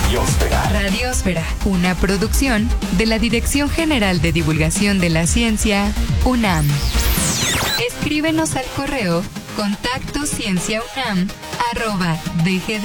Radiosfera, una producción de la Dirección General de Divulgación de la Ciencia, UNAM. Escríbenos al correo contactocienciaunam@dgd